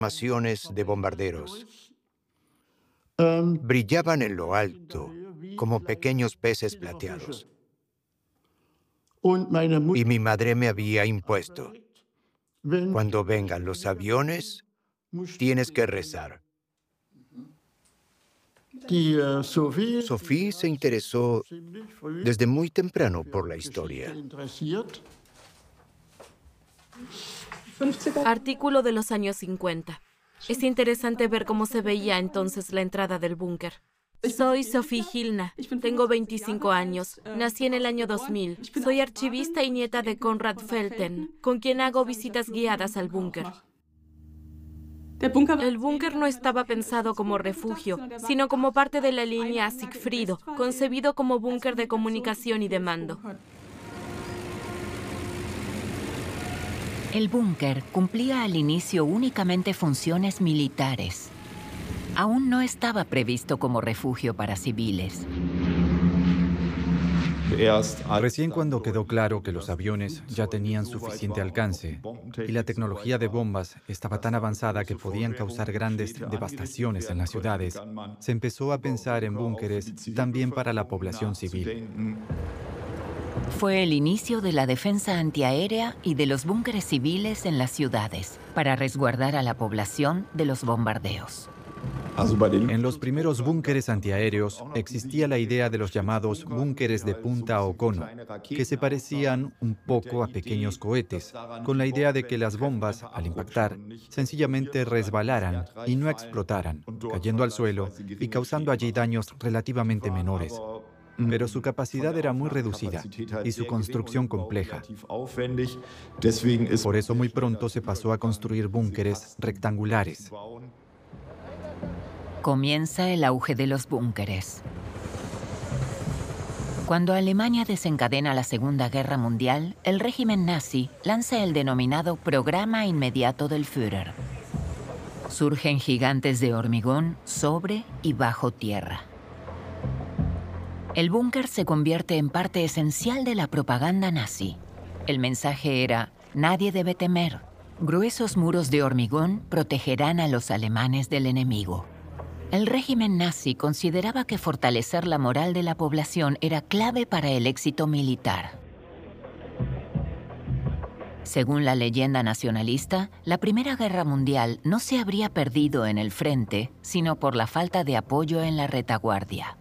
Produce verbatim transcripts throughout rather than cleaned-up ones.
Formaciones de bombarderos. Ähm, Brillaban en lo alto como pequeños peces plateados. und meine Mutter Y mi madre me había impuesto, wenn cuando vengan los aviones, tienes que rezar. die äh, Sophie, Sophie se interesó ziemlich früh desde muy temprano por la Geschichte historia. interessiert. Artículo de los años cincuenta. Es interesante ver cómo se veía entonces la entrada del búnker. Soy Sophie Hilna, tengo veinticinco años, nací en el año dos mil. Soy archivista y nieta de Conrad Felten, con quien hago visitas guiadas al búnker. El búnker no estaba pensado como refugio, sino como parte de la línea Sigfrido, concebido como búnker de comunicación y de mando. El búnker cumplía al inicio únicamente funciones militares. Aún no estaba previsto como refugio para civiles. Recién cuando quedó claro que los aviones ya tenían suficiente alcance y la tecnología de bombas estaba tan avanzada que podían causar grandes devastaciones en las ciudades, se empezó a pensar en búnkeres también para la población civil. Fue el inicio de la defensa antiaérea y de los búnkeres civiles en las ciudades, para resguardar a la población de los bombardeos. En los primeros búnkeres antiaéreos existía la idea de los llamados búnkeres de punta o cono, que se parecían un poco a pequeños cohetes, con la idea de que las bombas, al impactar, sencillamente resbalaran y no explotaran, cayendo al suelo y causando allí daños relativamente menores. Pero su capacidad era muy reducida y su construcción compleja. Por eso muy pronto se pasó a construir búnkeres rectangulares. Comienza el auge de los búnkeres. Cuando Alemania desencadena la Segunda Guerra Mundial, el régimen nazi lanza el denominado Programa Inmediato del Führer. Surgen gigantes de hormigón sobre y bajo tierra. El búnker se convierte en parte esencial de la propaganda nazi. El mensaje era: nadie debe temer. Gruesos muros de hormigón protegerán a los alemanes del enemigo. El régimen nazi consideraba que fortalecer la moral de la población era clave para el éxito militar. Según la leyenda nacionalista, la Primera Guerra Mundial no se habría perdido en el frente, sino por la falta de apoyo en la retaguardia.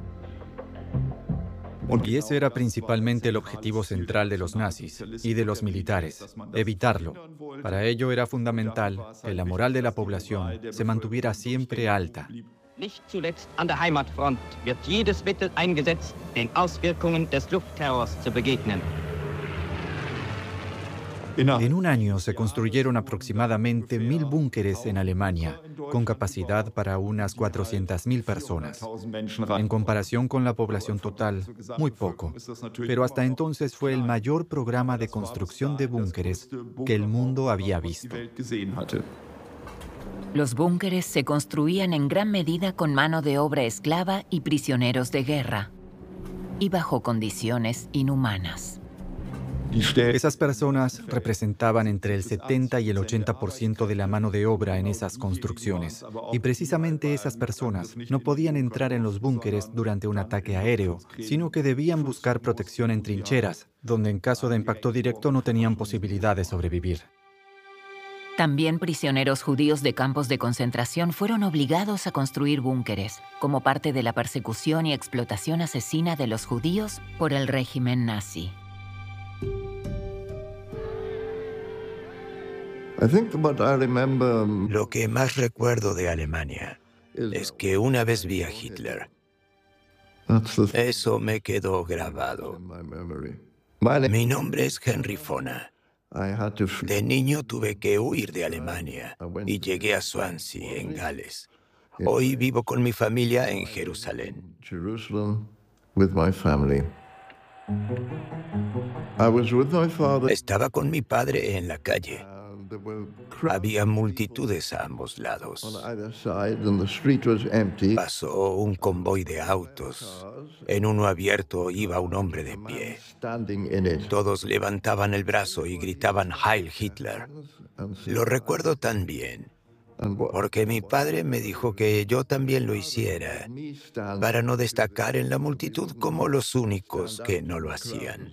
Y ese era principalmente el objetivo central de los nazis y de los militares, evitarlo. Para ello era fundamental que la moral de la población se mantuviera siempre alta. Nicht zuletzt an der Heimatfront wird jedes Mittel eingesetzt, den Auswirkungen des Luftterrors zu begegnen. En un año se construyeron aproximadamente mil búnkeres en Alemania, con capacidad para unas cuatrocientas mil personas. En comparación con la población total, muy poco. Pero hasta entonces fue el mayor programa de construcción de búnkeres que el mundo había visto. Los búnkeres se construían en gran medida con mano de obra esclava y prisioneros de guerra, y bajo condiciones inhumanas. Esas personas representaban entre el setenta y el ochenta por ciento de la mano de obra en esas construcciones. Y precisamente esas personas no podían entrar en los búnkeres durante un ataque aéreo, sino que debían buscar protección en trincheras, donde en caso de impacto directo no tenían posibilidad de sobrevivir. También prisioneros judíos de campos de concentración fueron obligados a construir búnkeres, como parte de la persecución y explotación asesina de los judíos por el régimen nazi. I think what I remember Lo que más recuerdo de Alemania es que una vez vi a Hitler. that's the Eso me quedó grabado. in my memory. My name, Mi nombre es Henry Fona. I had to flee De niño tuve que huir de Alemania y llegué a Swansea, en Gales. Hoy vivo con mi familia en Jerusalén. Jerusalem with my family. I was with my father. Estaba con mi padre en la calle. And there were crowds Había multitudes a ambos on lados. either side, and the street was empty. Pasó un convoy de autos. En uno abierto iba un hombre de pie. Standing in it. Todos levantaban el brazo y gritaban Heil Hitler. And Lo recuerdo tan bien. porque mi padre me dijo que yo también lo hiciera, para no destacar en la multitud como los únicos que no lo hacían.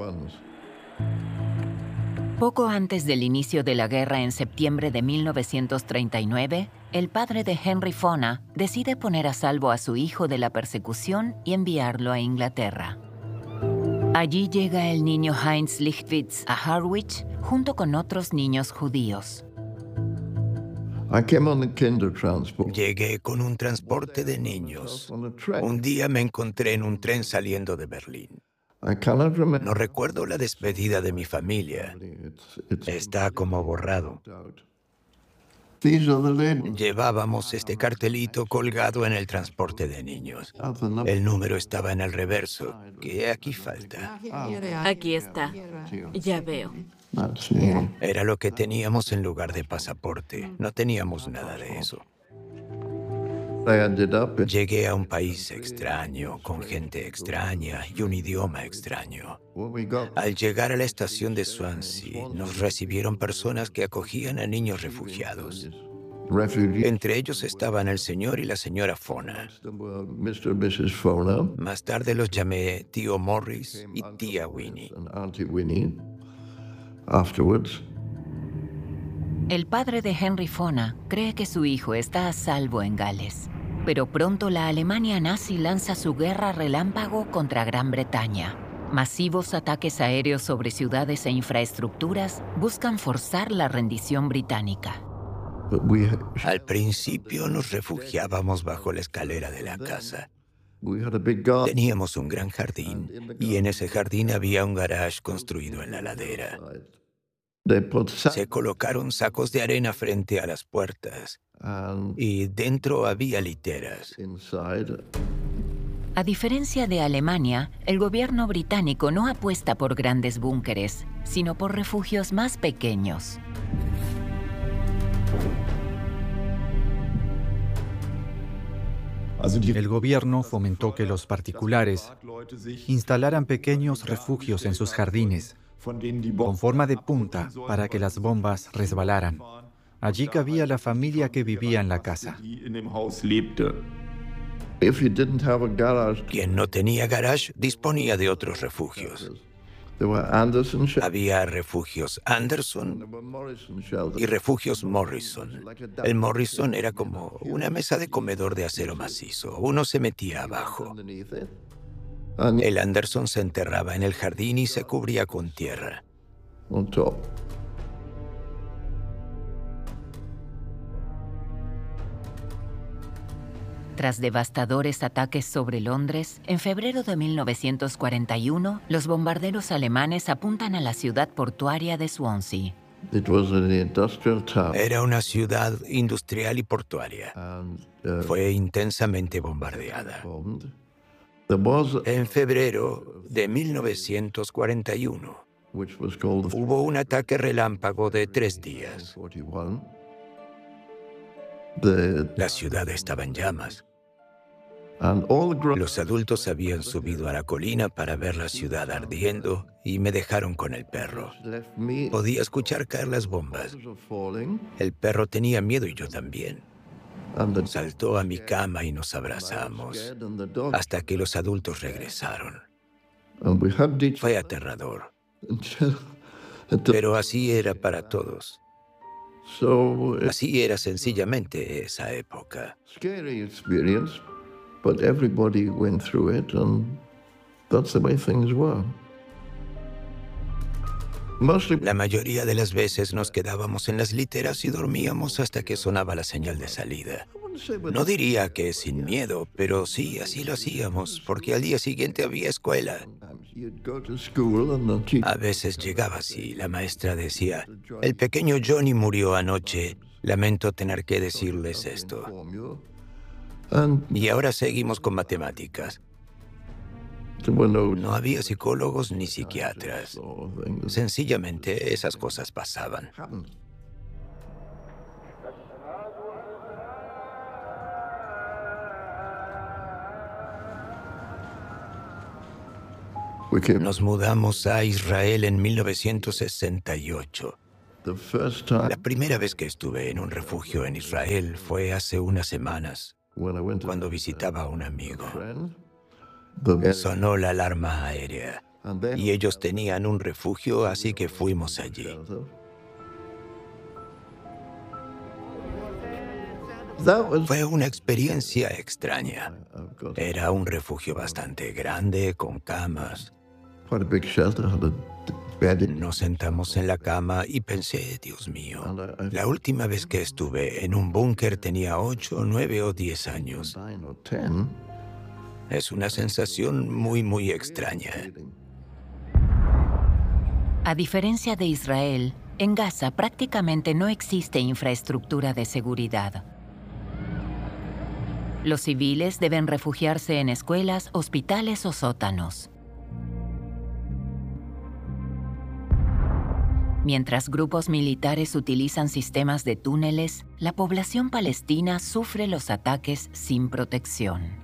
Poco antes del inicio de la guerra en septiembre de mil novecientos treinta y nueve, el padre de Henry Fonda decide poner a salvo a su hijo de la persecución y enviarlo a Inglaterra. Allí llega el niño Heinz Lichtwitz a Harwich junto con otros niños judíos. Llegué con un transporte de niños. Un día me encontré en un tren saliendo de Berlín. No recuerdo la despedida de mi familia. Está como borrado. Llevábamos este cartelito colgado en el transporte de niños. El número estaba en el reverso, que aquí falta. Aquí está. Ya veo. Era lo que teníamos en lugar de pasaporte. No teníamos nada de eso. Llegué a un país extraño, con gente extraña y un idioma extraño. Al llegar a la estación de Swansea, nos recibieron personas que acogían a niños refugiados. Entre ellos estaban el señor y la señora Fonda. Más tarde los llamé tío Morris y tía Winnie. El padre de Henry Fonda cree que su hijo está a salvo en Gales, pero pronto la Alemania nazi lanza su guerra relámpago contra Gran Bretaña. Masivos ataques aéreos sobre ciudades e infraestructuras buscan forzar la rendición británica. Al principio nos refugiábamos bajo la escalera de la casa. Teníamos un gran jardín y en ese jardín había un garage construido en la ladera. Se colocaron sacos de arena frente a las puertas y dentro había literas. A diferencia de Alemania, el gobierno británico no apuesta por grandes búnkeres, sino por refugios más pequeños. El gobierno fomentó que los particulares instalaran pequeños refugios en sus jardines, con forma de punta para que las bombas resbalaran. Allí cabía la familia que vivía en la casa. Quien no tenía garage disponía de otros refugios. Había refugios Anderson y refugios Morrison. El Morrison era como una mesa de comedor de acero macizo. Uno se metía abajo. El Anderson se enterraba en el jardín y se cubría con tierra. Tras devastadores ataques sobre Londres, en febrero de mil novecientos cuarenta y uno, los bombarderos alemanes apuntan a la ciudad portuaria de Swansea. Era una ciudad industrial y portuaria. Fue intensamente bombardeada. En febrero de mil novecientos cuarenta y uno, hubo un ataque relámpago de tres días. La ciudad estaba en llamas. Los adultos habían subido a la colina para ver la ciudad ardiendo y me dejaron con el perro. Podía escuchar caer las bombas. El perro tenía miedo y yo también. Saltó a mi cama y nos abrazamos hasta que los adultos regresaron. Fue aterrador. Pero así era para todos. Así era sencillamente esa época. But everybody went through it, and that's the way things were. La mayoría de las veces nos quedábamos en las literas y dormíamos hasta que sonaba la señal de salida. No diría que sin miedo, pero sí, así lo hacíamos, porque al día siguiente había escuela. A veces llegaba así, la maestra decía, el pequeño Johnny murió anoche, lamento tener que decirles esto. Y ahora seguimos con matemáticas. No había psicólogos ni psiquiatras. Sencillamente esas cosas pasaban. Nos mudamos a Israel en mil novecientos sesenta y ocho. La primera vez que estuve en un refugio en Israel fue hace unas semanas, cuando visitaba a un amigo. Sonó la alarma aérea y ellos tenían un refugio, así que fuimos allí. Fue una experiencia extraña. Era un refugio bastante grande, con camas. Nos sentamos en la cama y pensé, Dios mío, la última vez que estuve en un búnker tenía ocho, nueve o diez años. Es una sensación muy, muy extraña. A diferencia de Israel, en Gaza prácticamente no existe infraestructura de seguridad. Los civiles deben refugiarse en escuelas, hospitales o sótanos. Mientras grupos militares utilizan sistemas de túneles, la población palestina sufre los ataques sin protección.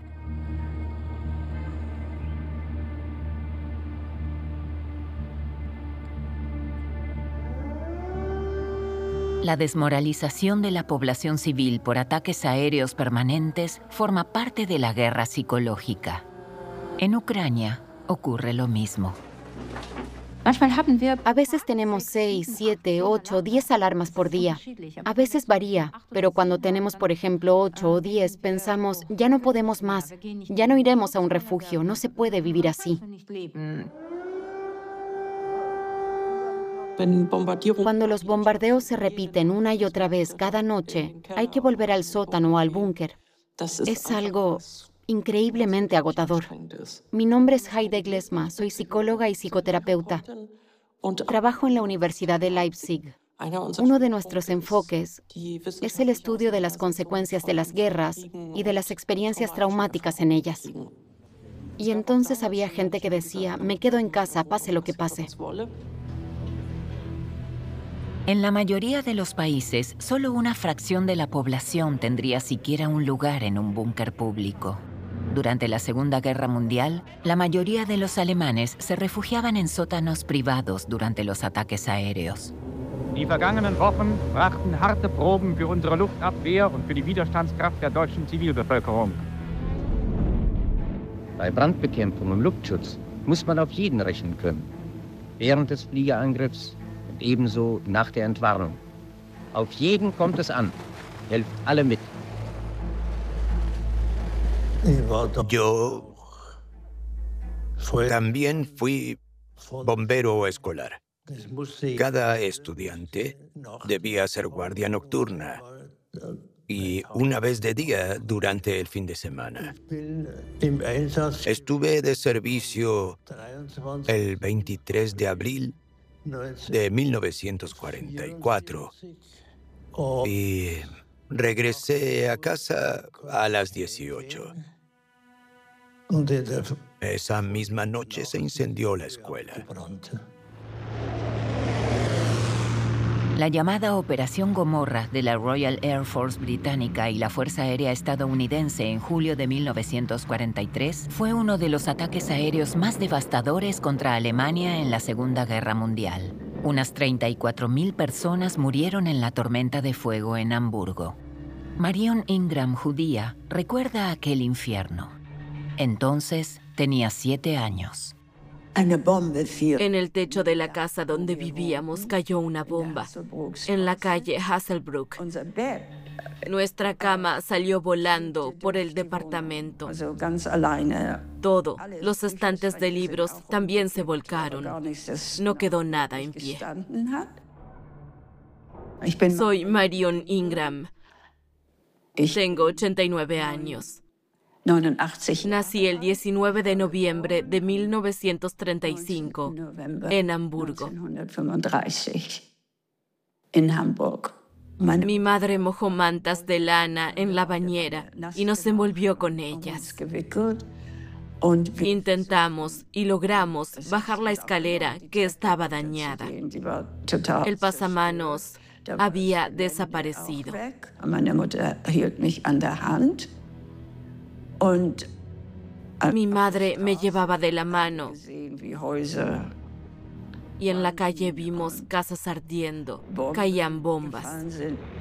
La desmoralización de la población civil por ataques aéreos permanentes forma parte de la guerra psicológica. En Ucrania ocurre lo mismo. A veces tenemos seis, siete, ocho, diez alarmas por día. A veces varía, pero cuando tenemos, por ejemplo, ocho o diez, pensamos, ya no podemos más, ya no iremos a un refugio, no se puede vivir así. Cuando los bombardeos se repiten una y otra vez cada noche, hay que volver al sótano o al búnker. Es algo increíblemente agotador. Mi nombre es Heide Glesma, soy psicóloga y psicoterapeuta. Trabajo en la Universidad de Leipzig. Uno de nuestros enfoques es el estudio de las consecuencias de las guerras y de las experiencias traumáticas en ellas. Y entonces había gente que decía, me quedo en casa, pase lo que pase. En la mayoría de los países, solo una fracción de la población tendría siquiera un lugar en un búnker público. Durante la Segunda Guerra Mundial, la mayoría de los alemanes se refugiaban en sótanos privados durante los ataques aéreos. Die vergangenen Wochen brachten harte Proben für unsere Luftabwehr und für die Widerstandskraft der deutschen Zivilbevölkerung. Bei Brandbekämpfung und Luftschutz muss man auf jeden rechnen können. Während des Fliegerangriffs und ebenso nach der Entwarnung. Auf jeden kommt es an. Helft alle mit. Yo también fui bombero escolar. Cada estudiante debía ser guardia nocturna y una vez de día durante el fin de semana. Estuve de servicio el veintitrés de abril de mil novecientos cuarenta y cuatro y regresé a casa a las dieciocho. Esa misma noche se incendió la escuela. La llamada Operación Gomorra de la Royal Air Force británica y la Fuerza Aérea estadounidense en julio de mil novecientos cuarenta y tres fue uno de los ataques aéreos más devastadores contra Alemania en la Segunda Guerra Mundial. Unas treinta y cuatro mil personas murieron en la tormenta de fuego en Hamburgo. Marion Ingram, judía, recuerda aquel infierno. Entonces tenía siete años. En el techo de la casa donde vivíamos cayó una bomba, en la calle Hasselbrook. Nuestra cama salió volando por el departamento. Todo, los estantes de libros también se volcaron. No quedó nada en pie. Soy Marion Ingram. Tengo ochenta y nueve años. Nací el diecinueve de noviembre de mil novecientos treinta y cinco en Hamburgo. Mi madre mojó mantas de lana en la bañera y nos envolvió con ellas. Intentamos y logramos bajar la escalera que estaba dañada. El pasamanos había desaparecido. Mi madre me llevaba de la mano y en la calle vimos casas ardiendo, caían bombas.